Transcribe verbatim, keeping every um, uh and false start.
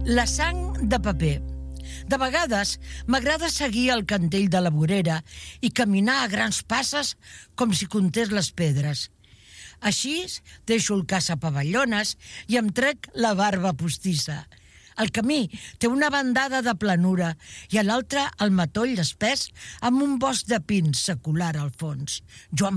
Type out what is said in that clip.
La sang de paper. De vegades m'agrada seguir el cantell de la vorera i caminar a grans passes com si contés les pedres. Així deixo el caçapavallones i em trec la barba postissa. El camí té una bandada de planura i a l'altra el matoll espès amb un bosc de pins secular al fons. Joan